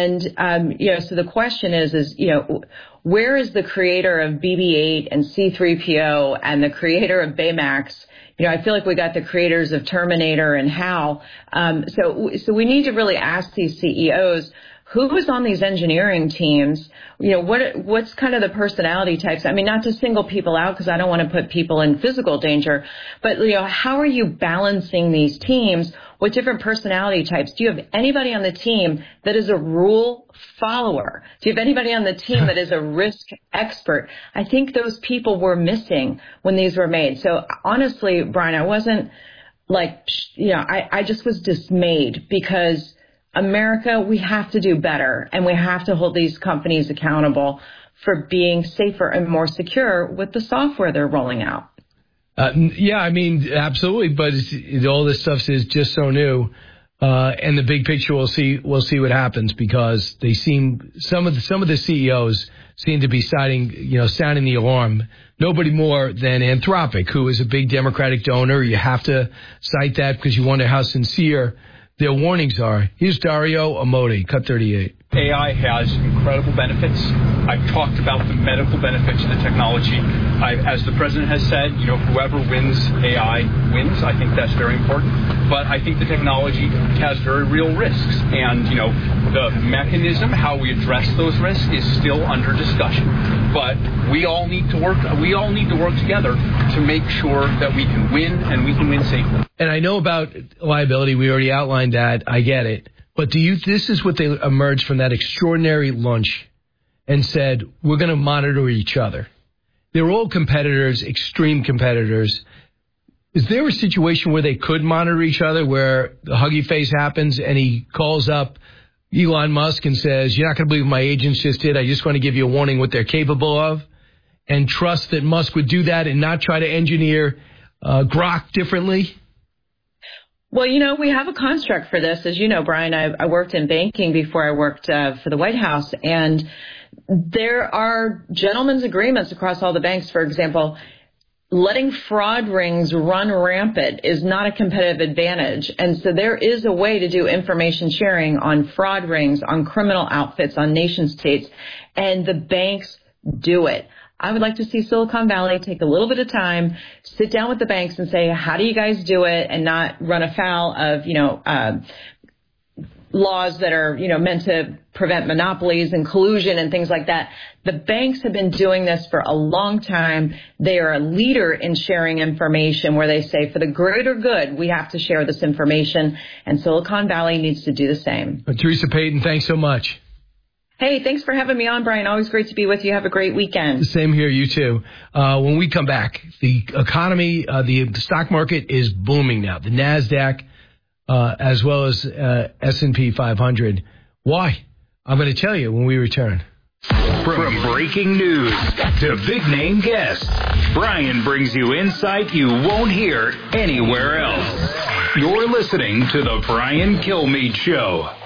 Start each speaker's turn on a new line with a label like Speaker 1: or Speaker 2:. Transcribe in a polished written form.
Speaker 1: And, so the question is, where is the creator of BB-8 and C-3PO and the creator of Baymax? I feel like we got the creators of Terminator and HAL. So we need to really ask these CEOs, who is on these engineering teams? What's kind of the personality types? I mean, not to single people out because I don't want to put people in physical danger, but, how are you balancing these teams with different personality types? Do you have anybody on the team that is a rule follower? Do you have anybody on the team that is a risk expert? I think those people were missing when these were made. So honestly, Brian, I wasn't I just was dismayed because America, we have to do better, and we have to hold these companies accountable for being safer and more secure with the software they're rolling out.
Speaker 2: Absolutely, but all this stuff is just so new, and the big picture we'll see what happens, because they seem some of the CEOs seem to be sounding the alarm. Nobody more than Anthropic, who is a big Democratic donor. You have to cite that because you wonder how sincere their warnings are. Here's Dario Amodi, Cut 38.
Speaker 3: AI has incredible benefits. I've talked about the medical benefits of the technology. As the president has said, whoever wins AI wins. I think that's very important. But I think the technology has very real risks. And, the mechanism, how we address those risks, is still under discussion. But we all need to work together to make sure that we can win, and we can win safely.
Speaker 2: And I know about liability. We already outlined that. I get it. But this is what they emerged from that extraordinary lunch and said, we're going to monitor each other. They're all competitors, extreme competitors. Is there a situation where they could monitor each other, where the huggy face happens and he calls up Elon Musk and says, you're not going to believe what my agents just did. I just want to give you a warning what they're capable of, and trust that Musk would do that and not try to engineer Grok differently?
Speaker 1: Well, we have a construct for this. As you know, Brian, I worked in banking before I worked for the White House, and there are gentlemen's agreements across all the banks. For example, letting fraud rings run rampant is not a competitive advantage. And so there is a way to do information sharing on fraud rings, on criminal outfits, on nation states, and the banks do it. I would like to see Silicon Valley take a little bit of time, sit down with the banks and say, how do you guys do it, and not run afoul of, laws that are, meant to prevent monopolies and collusion and things like that. The banks have been doing this for a long time. They are a leader in sharing information, where they say, for the greater good, we have to share this information, and Silicon Valley needs to do the same.
Speaker 2: Teresa Payton, thanks so much.
Speaker 1: Hey, thanks for having me on, Brian. Always great to be with you. Have a great weekend.
Speaker 2: Same here. You too. When we come back, the economy, the stock market is booming now. The NASDAQ, as well as S&P 500. Why? I'm going to tell you when we return.
Speaker 4: From breaking news to big-name guests, Brian brings you insight you won't hear anywhere else. You're listening to The Brian Kilmeade Show.